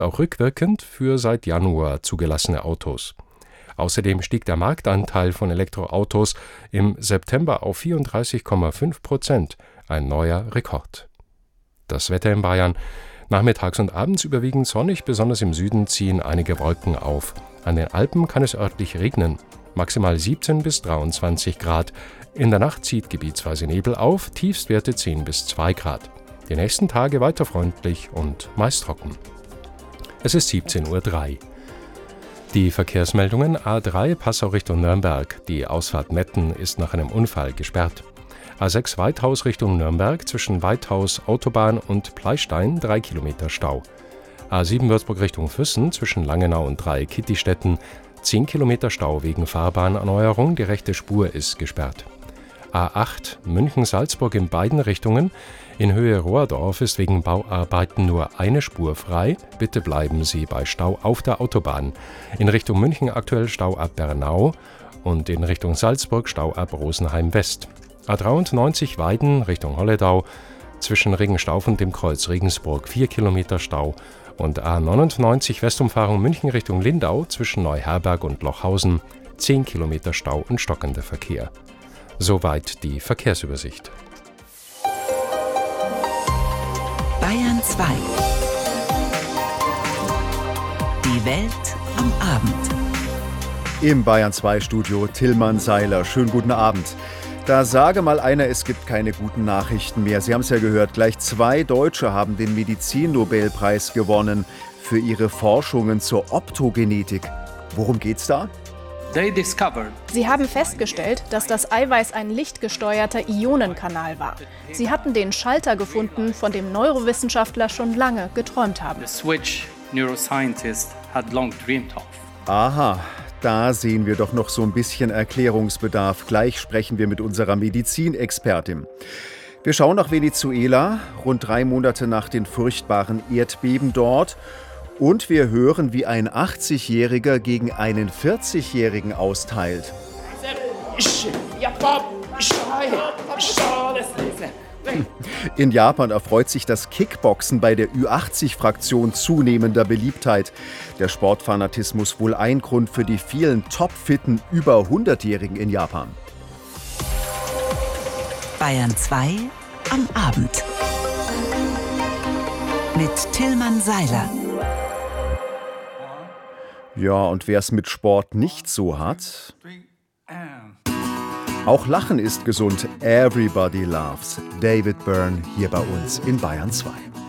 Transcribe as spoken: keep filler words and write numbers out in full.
auch rückwirkend für seit Januar zugelassene Autos. Außerdem stieg der Marktanteil von Elektroautos im September auf vierunddreißig Komma fünf Prozent, ein neuer Rekord. Das Wetter in Bayern: Nachmittags und abends überwiegend sonnig, besonders im Süden ziehen einige Wolken auf. An den Alpen kann es örtlich regnen, maximal siebzehn bis dreiundzwanzig Grad. In der Nacht zieht gebietsweise Nebel auf, Tiefstwerte zehn bis zwei Grad. Die nächsten Tage weiter freundlich und meist trocken. Es ist siebzehn Uhr drei. Die Verkehrsmeldungen: A drei Passau Richtung Nürnberg. Die Ausfahrt Metten ist nach einem Unfall gesperrt. A sechs Weithaus Richtung Nürnberg, zwischen Weithaus Autobahn und Pleistein drei Kilometer Stau. A sieben Würzburg Richtung Füssen, zwischen Langenau und Dreieck-Kittistetten zehn Kilometer Stau wegen Fahrbahnerneuerung, die rechte Spur ist gesperrt. A acht München-Salzburg in beiden Richtungen. In Höhe Rohrdorf ist wegen Bauarbeiten nur eine Spur frei. Bitte bleiben Sie bei Stau auf der Autobahn. In Richtung München aktuell Stau ab Bernau und in Richtung Salzburg Stau ab Rosenheim West. A dreiundneunzig Weiden Richtung Holledau, zwischen Regenstauf und dem Kreuz Regensburg vier Kilometer Stau. Und A neunundneunzig Westumfahrung München Richtung Lindau, zwischen Neuherberg und Lochhausen zehn Kilometer Stau und stockender Verkehr. Soweit die Verkehrsübersicht. Bayern zwei. Die Welt am Abend. Im Bayern zwei Studio Tillmann Seiler. Schönen guten Abend. Da sage mal einer, es gibt keine guten Nachrichten mehr. Sie haben es ja gehört, gleich zwei Deutsche haben den Medizin-Nobelpreis gewonnen für ihre Forschungen zur Optogenetik. Worum geht's da? Sie haben festgestellt, dass das Eiweiß ein lichtgesteuerter Ionenkanal war. Sie hatten den Schalter gefunden, von dem Neurowissenschaftler schon lange geträumt haben. Aha. Da sehen wir doch noch so ein bisschen Erklärungsbedarf. Gleich sprechen wir mit unserer Medizinexpertin. Wir schauen nach Venezuela, rund drei Monate nach den furchtbaren Erdbeben dort. Und wir hören, wie ein achtzigjähriger gegen einen vierzigjährigen austeilt. In Japan erfreut sich das Kickboxen bei der Ü achtzig-Fraktion zunehmender Beliebtheit. Der Sportfanatismus wohl ein Grund für die vielen topfitten über hundertjährigen in Japan. Bayern zwei am Abend. Mit Tillmann Seiler. Ja, und wer es mit Sport nicht so hat... Auch Lachen ist gesund. Everybody loves David Byrne hier bei uns in Bayern zwei.